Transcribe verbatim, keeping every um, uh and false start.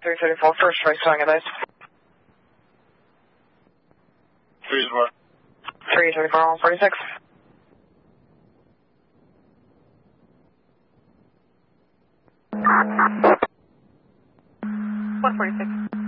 three thirty-four, first choice, telling advice. three thirty-four. three thirty-four, one forty-six. one forty-six.